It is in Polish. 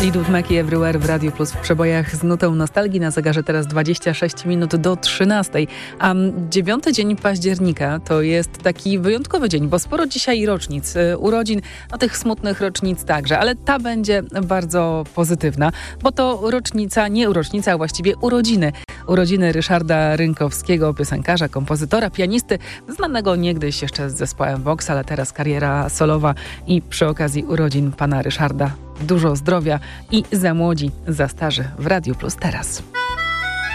Fleetwood Mac i Everywhere w Radiu Plus w przebojach z nutą nostalgii. Na zegarze teraz 26 minut do 13. A 9 dzień października to jest taki wyjątkowy dzień, bo sporo dzisiaj rocznic, urodzin, no tych smutnych rocznic także, ale ta będzie bardzo pozytywna, bo to rocznica, nie rocznica, a właściwie urodziny. Urodziny Ryszarda Rynkowskiego, piosenkarza, kompozytora, pianisty, znanego niegdyś jeszcze z zespołem Vox, ale teraz kariera solowa i przy okazji urodzin pana Ryszarda dużo zdrowia i za młodzi, za starzy w Radiu Plus teraz.